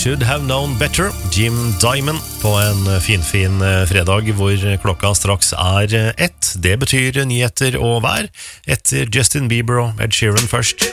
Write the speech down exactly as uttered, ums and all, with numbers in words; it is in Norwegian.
Should Have Known Better, Jim Diamond, på en finfin fredag hvor klokka straks er ett. Det betyr nyheter og vær etter Justin Bieber og Ed Sheeran først.